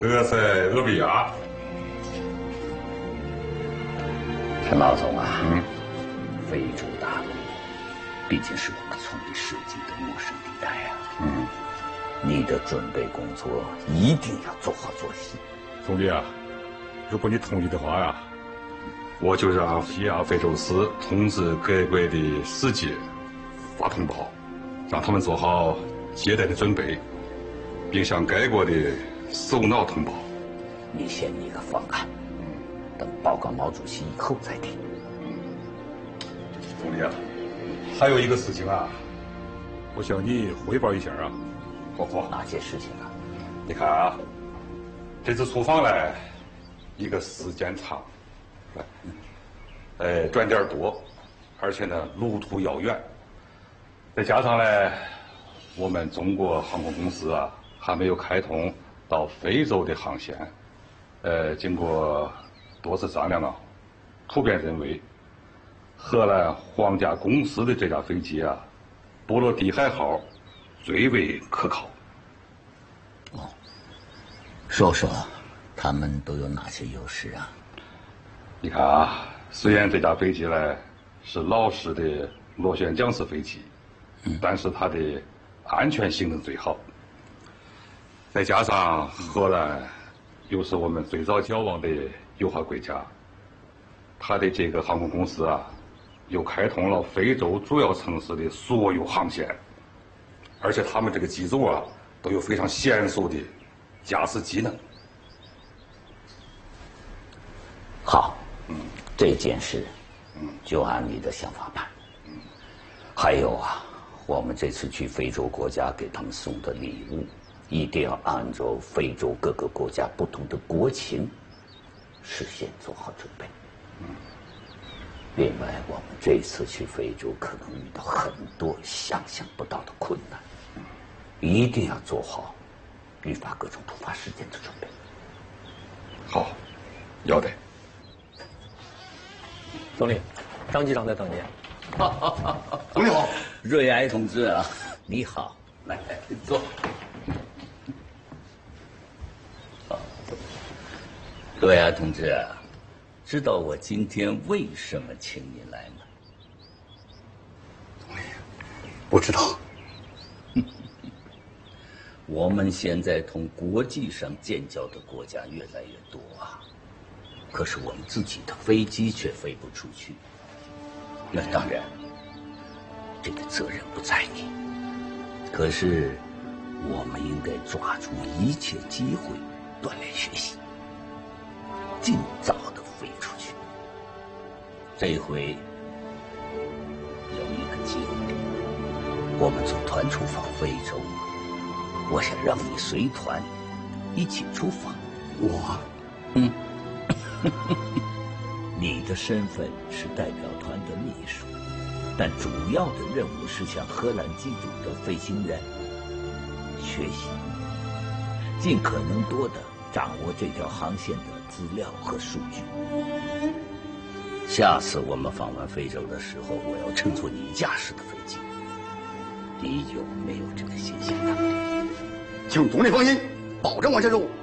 俄塞俄比亚。 陈老总啊，非洲大陆毕竟是我们从历世纪的陌生地带啊。你的准备工作一定要做好做细。 总理啊，如果你同意的话呀，我就让西亚非洲司通知各国的使节发通报，让他们做好接待的准备，并向该国的首脑通报。 你先拟个方案，等报告毛主席以后再提。 总理啊，还有一个事情啊，我向你汇报一下啊。 哪些事情啊？ 你看啊，这次出访呢，一个时间长，转点多，而且呢路途遥远，再加上呢，我们中国航空公司啊还没有开通到非洲的航线，经过多次商量啊，普遍认为，荷兰皇家公司的这架飞机啊，波罗的海号最为可靠。 说说，他们都有哪些优势啊？ 你看啊，虽然这架飞机呢是老式的螺旋桨式飞机，但是它的安全性能最好。再加上荷兰又是我们最早交往的友好国家，它的这个航空公司啊，又开通了非洲主要城市的所有航线，而且他们这个机组啊都有非常娴熟的驾驶技能。 好，这件事，就按你的想法办。还有啊，我们这次去非洲国家给他们送的礼物，一定要按照非洲各个国家不同的国情，事先做好准备。另外，我们这次去非洲可能遇到很多想象不到的困难，一定要做好预防各种突发事件的准备。 好，要得。 总理，张机长在等您。 总理好，瑞埃同志啊，你好，来坐。瑞埃同志啊，知道我今天为什么请你来吗？ 总理，不知道。 我们现在同国际上建交的国家越来越多啊，可是我们自己的飞机却飞不出去。那当然，这个责任不在你。可是，我们应该抓住一切机会锻炼学习，尽早的飞出去。这回有一个机会，我们组团出访非洲。我想让你随团一起出访。 我， 你的身份是代表团的秘书，但主要的任务是向荷兰机组的飞行员学习，尽可能多的掌握这条航线的资料和数据。下次我们访问非洲的时候，我要乘坐你驾驶的飞机。你有没有这个信心呢？ 请总理放心，保证完成任务。